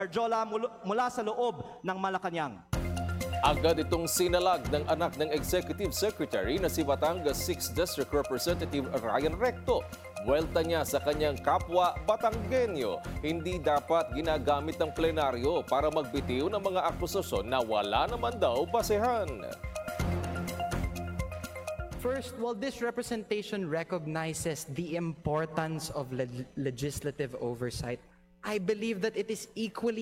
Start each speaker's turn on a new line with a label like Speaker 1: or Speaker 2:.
Speaker 1: Jola mula sa loob ng Malacanang.
Speaker 2: Agad itong sinalag ng anak ng Executive Secretary na si Batangas 6th District Representative Ryan Recto. Buwelta niya sa kanyang kapwa Batanggenyo. Hindi dapat ginagamit ng plenaryo para magbitiw ng mga akusasyon na wala naman daw basehan.
Speaker 3: First, while this representation recognizes the importance of legislative oversight, I believe that it is equally